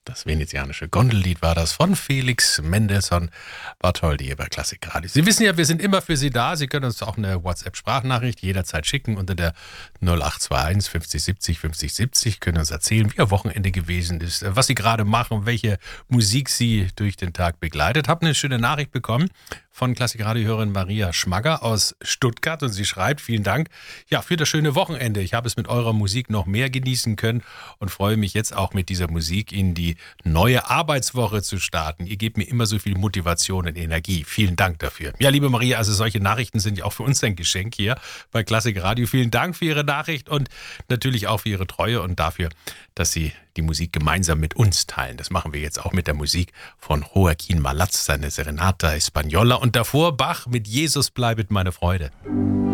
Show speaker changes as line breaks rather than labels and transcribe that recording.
Das venezianische Gondellied war das von Felix Mendelssohn Bartholdy hier bei Klassik Radio. Sie wissen ja, wir sind immer für Sie da. Sie können uns auch eine WhatsApp-Sprachnachricht jederzeit schicken unter der 0821 50 70 50 70. Können uns erzählen, wie Ihr Wochenende gewesen ist, was Sie gerade machen, welche Musik Sie durch den Tag begleitet. Habe eine schöne Nachricht bekommen von Klassik-Radio-Hörerin Maria Schmagger aus Stuttgart und sie schreibt, vielen Dank für das schöne Wochenende. Ich habe es mit eurer Musik noch mehr genießen können und freue mich jetzt auch mit dieser Musik in die neue Arbeitswoche zu starten. Ihr gebt mir immer so viel Motivation und Energie. Vielen Dank dafür. Ja, liebe Maria, also solche Nachrichten sind ja auch für uns ein Geschenk hier bei Klassik Radio. Vielen Dank für Ihre Nachricht und natürlich auch für Ihre Treue und dafür, dass Sie die Musik gemeinsam mit uns teilen. Das machen wir jetzt auch mit der Musik von Joaquin Malatz, seine Serenata Española und davor Bach mit Jesus bleibet meine Freude.